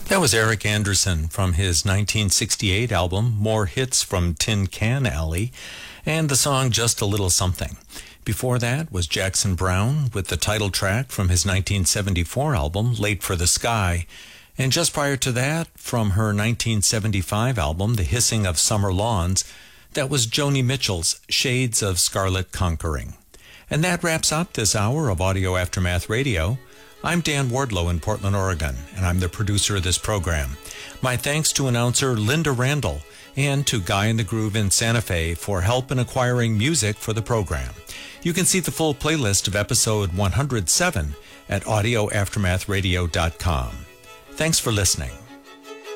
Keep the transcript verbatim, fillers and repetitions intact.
That was Eric Anderson from his nineteen sixty-eight album, More Hits from Tin Can Alley, and the song Just a Little Something. Before that was Jackson Browne with the title track from his nineteen seventy-four album, Late for the Sky. And just prior to that, from her nineteen seventy-five album, The Hissing of Summer Lawns, that was Joni Mitchell's Shades of Scarlet Conquering. And that wraps up this hour of Audio Aftermath Radio. I'm Dan Wardlow in Portland, Oregon, and I'm the producer of this program. My thanks to announcer Linda Randall and to Guy in the Groove in Santa Fe for help in acquiring music for the program. You can see the full playlist of episode one hundred seven at audio aftermath radio dot com. Thanks for listening.